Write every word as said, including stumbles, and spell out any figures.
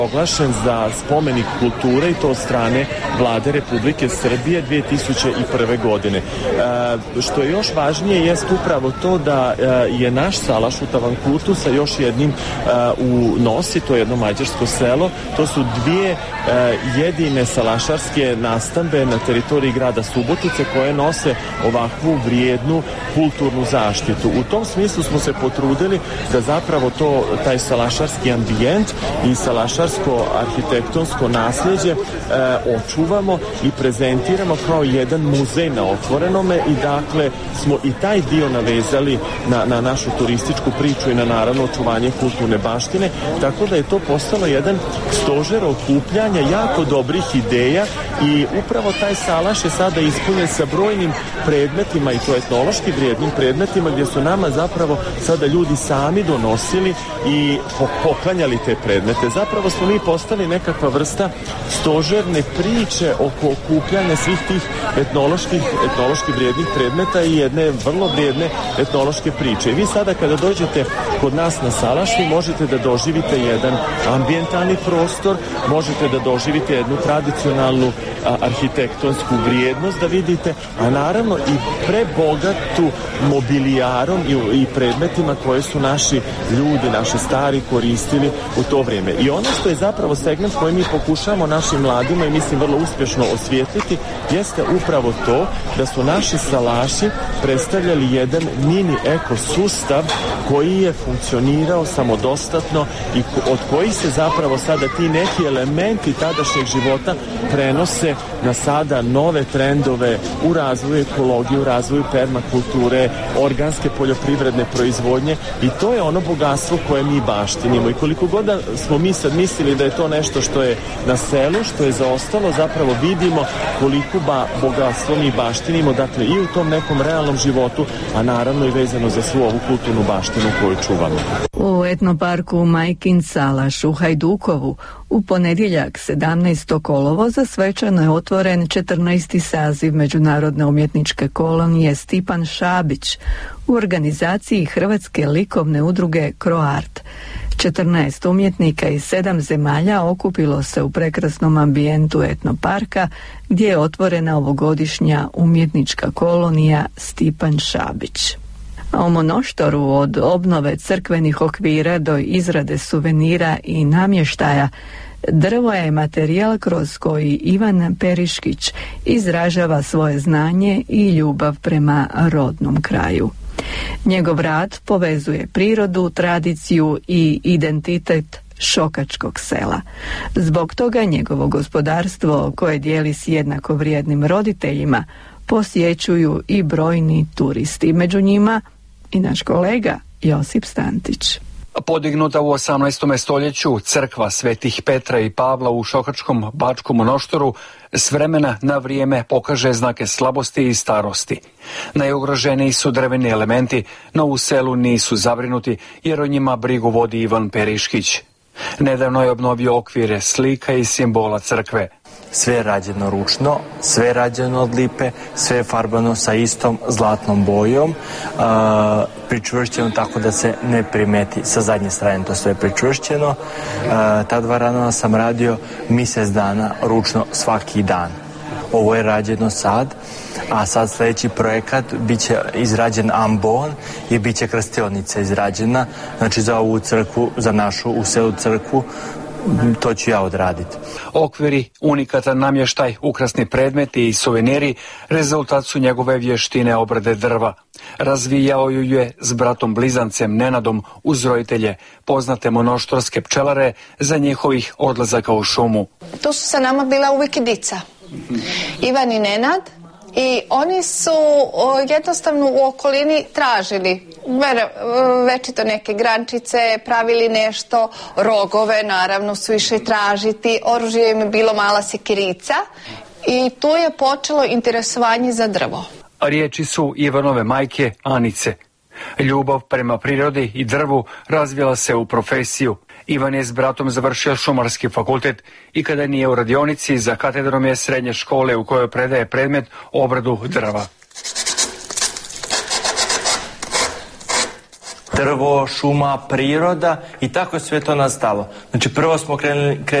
Oglašen za spomenik kulture i to od strane Vlade Republike Srbije dve tisuće prve. godine. E, što je još važnije jest upravo to da e, je naš salaš u Tavankutu sa još jednim e, u Nosi, to je jedno mađarsko selo, to su dvije e, jedine salašarske nastambe na teritoriji grada Subotice koje nose ovakvu vrijednu kulturnu zaštitu. U tom smislu smo se potrudili da zapravo to, taj salašarski ambijent i salašarsko arhitektonsko nasljeđe e, očuvamo i prezentiramo kao jedan muzej na otvorenome i dakle smo i taj dio navezali na, na našu turističku priču i na naravno očuvanje kulturne baštine, tako da je to postalo jedan stožer okupljanja jako dobrih ideja i upravo taj salaš je sada ispunjen sa brojnim predmetima i to etnološki vrijednim predmetima gdje su nama zapravo sada ljudi sami donosili i poklanjali te predmete. Zapravo smo mi postali nekakva vrsta stožerne priče oko okupljanja svih tih etnoloških, etnološki vrijednih predmeta i jedne vrlo vrijedne etnološke priče. I vi sada kada dođete kod nas na salaš, vi možete da doživite jedan ambijentalni prostor, možete da doživite jednu tradicionalnu a, arhitektonsku vrijednost da vidite, a naravno i prebogatu mobilijarom i, i predmetima koje su naši ljudi, naši stari koristili u to vrijeme. I ono što je zapravo segment koji mi pokušamo našim mladima i mislim vrlo uspješno osvijetliti jeste upravo to da su naši salaši predstavljali jedan mini ekosustav koji je funkcionirao samodostatno i od kojih se zapravo sada ti neki elementi tadašnjeg života prenose na sada nove trendove u razvoju ekologije, u razvoju permakulture, organske poljoprivredne proizvodnje i to je ono bogatstvo koje mi baštinimo. I koliko god da smo mi sad mislili da je to nešto što je na selu, što je zaostalo, zapravo vidimo koliko ba bogatstvo mi baštinimo, dakle i u tom nekom realnom životu, a naravno i vezano za svu ovu kulturnu baštinu koju čuvamo. U etnoparku Majkin Salaš u Hajdukovu u ponedjeljak sedamnaestog kolovoza svečano je otvoren četrnaesti saziv Međunarodne umjetničke kolonije Stipan Šabić u organizaciji Hrvatske likovne udruge Croart. četrnaest umjetnika iz sedam zemalja okupilo se u prekrasnom ambijentu etnoparka gdje je otvorena ovogodišnja umjetnička kolonija Stipan Šabić. A u Monoštoru od obnove crkvenih okvira do izrade suvenira i namještaja drvo je materijal kroz koji Ivan Periškić izražava svoje znanje i ljubav prema rodnom kraju. Njegov rad povezuje prirodu, tradiciju i identitet šokačkog sela. Zbog toga njegovo gospodarstvo, koje dijeli s jednako vrijednim roditeljima, posjećuju i brojni turisti. Među njima i naš kolega Josip Stantić. Podignuta u osamnaestom stoljeću crkva svetih Petra i Pavla u šokačkom Bačkom Monoštoru s vremena na vrijeme pokaže znake slabosti i starosti. Najugroženiji su drveni elementi, no u selu nisu zabrinuti jer o njima brigu vodi Ivan Periškić. Nedavno je obnovio okvire slika i simbola crkve. Sve je rađeno ručno, sve je rađeno od lipe, sve je farbano sa istom zlatnom bojom, uh, pričvršćeno tako da se ne primeti sa zadnje strane, to sve je pričvršćeno. Uh, ta dva ranova sam radio mjesec dana ručno svaki dan. Ovo je rađeno sad, a sad sljedeći projekat bit će izrađen ambon i bit će krstionica izrađena, znači za ovu crkvu, za našu u selu crkvu, to ću ja odraditi. Okviri, unikatan namještaj, ukrasni predmeti i suveniri rezultat su njegove vještine obrade drva. Razvijao ju je s bratom blizancem Nenadom uz roditelje, poznate monoštorske pčelare za njihovih odlazaka u šumu. Tu su sa nama bila uvijek i dica, Ivan i Nenad, i oni su o, jednostavno u okolini tražili ve, večito neke grančice, pravili nešto, rogove naravno su išli tražiti, oružje im je bilo mala sekirica i tu je počelo interesovanje za drvo. Riječi su Ivanove majke Anice. Ljubav prema prirodi i drvu razvila se u profesiju. Ivan je s bratom završio šumarski fakultet i kada nije u radionici za katedrom je srednje škole u kojoj predaje predmet obradu drva. drvo, šuma, priroda i tako je sve to nastalo. Znači prvo smo krenuli,